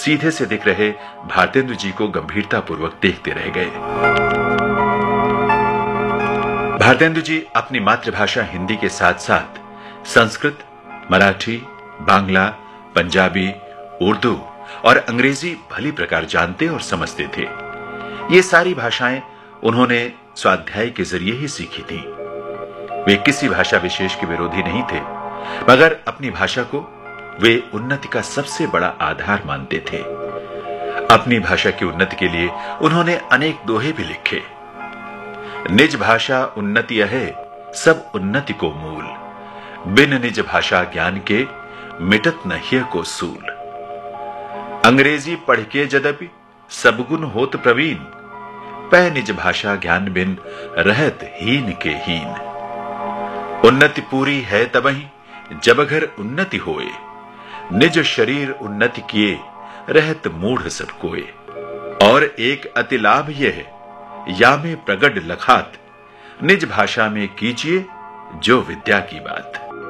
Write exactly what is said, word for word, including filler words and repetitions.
सीधे से दिख रहे भारतेंदु जी को गंभीरतापूर्वक देखते रह गए। भारतेंदु जी अपनी मातृभाषा हिंदी के साथ साथ संस्कृत, मराठी, बांग्ला, पंजाबी, उर्दू और अंग्रेजी भली प्रकार जानते और समझते थे। ये सारी भाषाएं उन्होंने स्वाध्याय के जरिए ही सीखी थी। वे किसी भाषा विशेष के विरोधी नहीं थे, मगर अपनी भाषा को वे उन्नति का सबसे बड़ा आधार मानते थे। अपनी भाषा की उन्नति के लिए उन्होंने अनेक दोहे भी लिखे। निज भाषा उन्नति है, सब उन्नति को मूल। बिन निज भाषा ज्ञान के, मिटत न हिय को सूल। अंग्रेजी पढ़ के यद्यपि सब गुण होत प्रवीण, पै निज भाषा ज्ञान बिन रहत हीन के हीन। उन्नति पूरी है तबहि जब घर उन्नति होए, निज शरीर उन्नति किए रहत मूढ़ सब कोए। और एक अति लाभ यह है, या में प्रगट लखात, निज भाषा में कीजिए जो विद्या की बात।